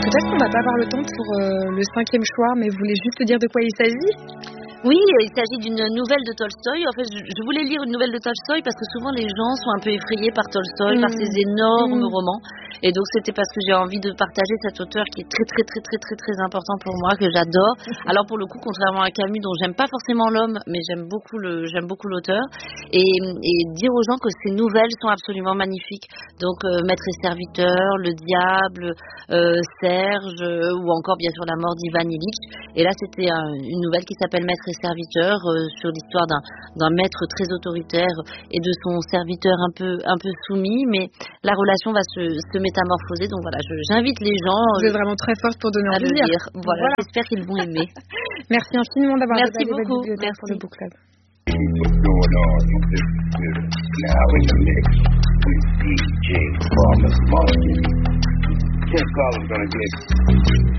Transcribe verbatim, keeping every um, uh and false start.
peut-être qu'on va pas avoir le temps pour euh, le cinquième choix, mais vous voulez juste dire de quoi il s'agit ? Oui, il s'agit d'une nouvelle de Tolstoï. En fait, je, je voulais lire une nouvelle de Tolstoï parce que souvent les gens sont un peu effrayés par Tolstoï, mmh. par ses énormes mmh. romans. Et donc c'était parce que j'ai envie de partager cet auteur qui est très très très très très très important pour moi, que j'adore. Alors pour le coup, contrairement à Camus, dont j'aime pas forcément l'homme, mais j'aime beaucoup le, j'aime beaucoup l'auteur. Et, et dire aux gens que ces nouvelles sont absolument magnifiques. Donc euh, Maître et serviteur, Le Diable, euh, Serge, euh, ou encore bien sûr La mort d'Ivan Ilitch. Et là c'était un, une nouvelle qui s'appelle Maître et serviteur, euh, sur l'histoire d'un, d'un maître très autoritaire et de son serviteur un peu un peu soumis, mais la relation va se, se métamorphoser. Donc voilà, je, j'invite les gens. Vous êtes vraiment très forte pour donner envie de lire. lire. Voilà, voilà, j'espère qu'ils vont aimer. Merci infiniment d'avoir Merci dévoilé votre beaucoup. bibliothèque Merci. pour le book club. Now in the mix with D J Farmer's Market. Tim Collins gonna get